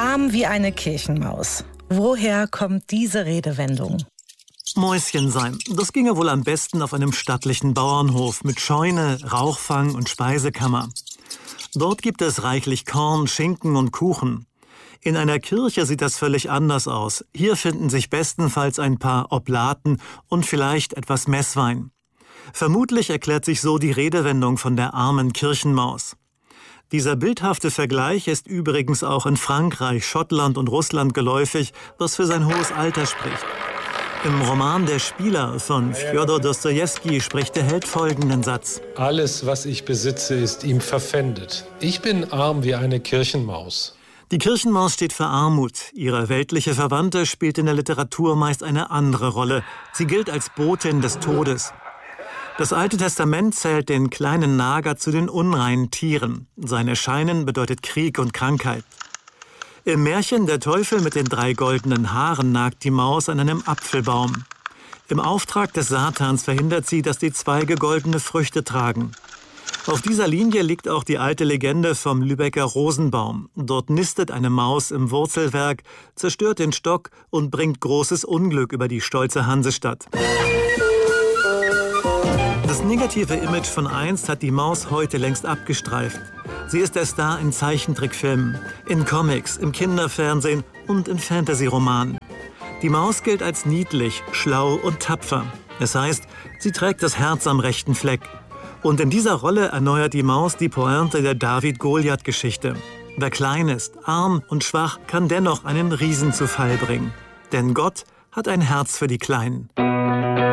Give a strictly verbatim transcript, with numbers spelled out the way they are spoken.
Arm wie eine Kirchenmaus. Woher kommt diese Redewendung? Mäuschen sein, das ginge wohl am besten auf einem stattlichen Bauernhof mit Scheune, Rauchfang und Speisekammer. Dort gibt es reichlich Korn, Schinken und Kuchen. In einer Kirche sieht das völlig anders aus. Hier finden sich bestenfalls ein paar Oblaten und vielleicht etwas Messwein. Vermutlich erklärt sich so die Redewendung von der armen Kirchenmaus. Dieser bildhafte Vergleich ist übrigens auch in Frankreich, Schottland und Russland geläufig, was für sein hohes Alter spricht. Im Roman Der Spieler von Fjodor Dostojewski spricht der Held folgenden Satz. Alles, was ich besitze, ist ihm verpfändet. Ich bin arm wie eine Kirchenmaus. Die Kirchenmaus steht für Armut. Ihre weltliche Verwandte spielt in der Literatur meist eine andere Rolle. Sie gilt als Botin des Todes. Das Alte Testament zählt den kleinen Nager zu den unreinen Tieren. Sein Erscheinen bedeutet Krieg und Krankheit. Im Märchen Der Teufel mit den drei goldenen Haaren nagt die Maus an einem Apfelbaum. Im Auftrag des Satans verhindert sie, dass die Zweige goldene Früchte tragen. Auf dieser Linie liegt auch die alte Legende vom Lübecker Rosenbaum. Dort nistet eine Maus im Wurzelwerk, zerstört den Stock und bringt großes Unglück über die stolze Hansestadt. Das negative Image von einst hat die Maus heute längst abgestreift. Sie ist der Star in Zeichentrickfilmen, in Comics, im Kinderfernsehen und in Fantasy-Romanen. Die Maus gilt als niedlich, schlau und tapfer. Das heißt, sie trägt das Herz am rechten Fleck. Und in dieser Rolle erneuert die Maus die Pointe der David-Goliath-Geschichte. Wer klein ist, arm und schwach, kann dennoch einen Riesen zu Fall bringen. Denn Gott hat ein Herz für die Kleinen.